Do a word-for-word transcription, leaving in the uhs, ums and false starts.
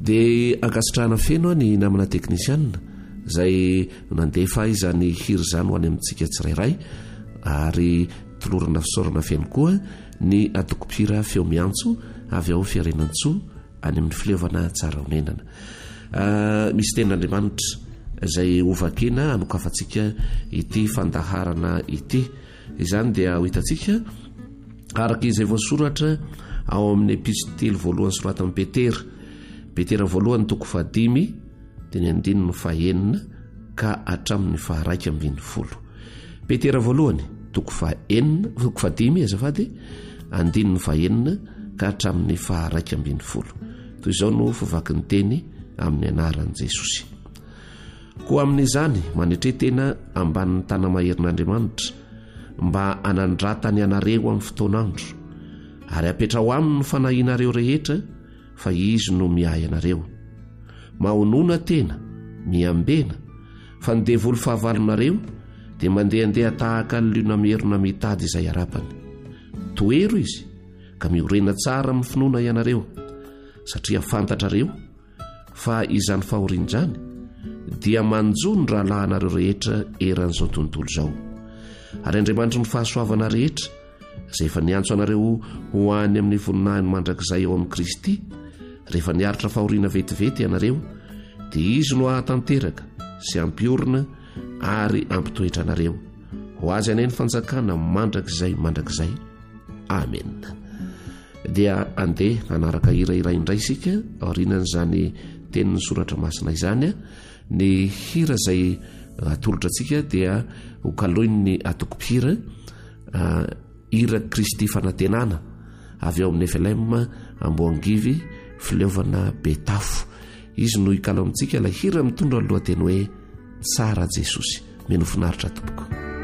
dia ankasitrahana feno ny namana teknisianina izay nandefa izany hiry izany ho any amintsika tsirairay ary tolorana fisaorana feno koa ny atokopira feo miantso avy ao fiarenantsoa any amin'ny fileovana tsara onenana. Misy ten'Andriamanitra izay ovakena anokafantsika ity fandaharana ity. Izany dia ho hitantsika araka izay voasoratra ao amin'ny epistily voalohany soratan'i Petera Petera voalohany toko fahadimy dia ny andininy no fahaenina ka hatramin'ny faharaika ambin'ny folo. Petera voalohany toko fahaenina toko fahadimy azafady andininy fahaenina ka hatramin'ny faharaika ambin'ny folo. Toy izao no favakin'ny teny amin'ny anaran'i Jesosy. Koa amin'izany manetretena ambanin'ny tanamaherin'Andriamanitra mba anandratany anareo amin'ny fotoanandro ary apetra ho aminy no fanahinareo rehetra fa izy no miay anareo. Mahonona tena miambena fa ny devoly fahavalonareo dia mandehandeha tahaka ny liona merona mitady izay arapany. Toero izy ka miorena tsara amin'ny finoana ianareo satria fantatrareo fa izany fahorinjany dia manjo ny rahalahanareo rehetra eran'izao tontolo izao. Ary Andriamanitra ny fahasoavana rehetra izay efa niantso anareo ho any amin'ny voninahiny mandrakizay ao amin'ny Kristy rehefa niaritra fahoriana vetivety ianareo dia izy no ahatanteraka sy ampiorina ary ampitoetra anareo ho azy aneny fanjakana mandrakizay mandrakizay. Amen. Dia andeha nanaraka hirairay indray isika aorinan'izany tenin'ny soratra masina izany. Ny hira izay atolotra antsika dia hokaloin'ny atokopira uh, hira Kristy fanantenana avy ao amin'ny F L M Amboangivy fileovana Betafo. Izy no hikalo amintsika ilay hira mitondra ny lohateny hoe tsara Jesosy. Menofinaritra tompoko.